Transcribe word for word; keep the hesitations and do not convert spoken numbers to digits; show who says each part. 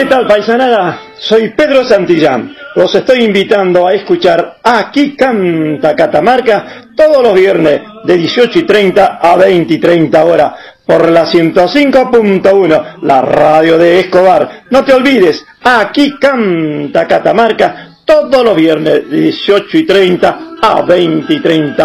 Speaker 1: ¿Qué tal, paisanada? Soy Pedro Santillán. Los estoy invitando a escuchar Aquí Canta Catamarca todos los viernes de dieciocho y treinta a veinte y treinta horas por la ciento cinco punto uno, la radio de Escobar. No te olvides, Aquí Canta Catamarca todos los viernes de dieciocho y treinta a veinte y treinta.